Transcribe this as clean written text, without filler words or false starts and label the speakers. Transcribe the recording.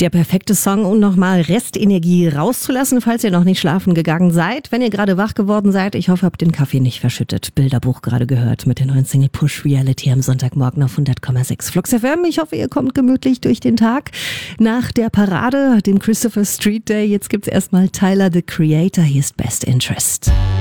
Speaker 1: Der perfekte Song, um nochmal Restenergie rauszulassen, falls ihr noch nicht schlafen gegangen seid. Wenn ihr gerade wach geworden seid, ich hoffe, ihr habt den Kaffee nicht verschüttet. Bilderbuch gerade gehört mit der neuen Single Push Reality am Sonntagmorgen auf 100,6 Flux FM. Ich hoffe, ihr kommt gemütlich durch den Tag. Nach der Parade, dem Christopher Street Day, jetzt gibt's erstmal Tyler, the Creator. Hier ist Best Interest.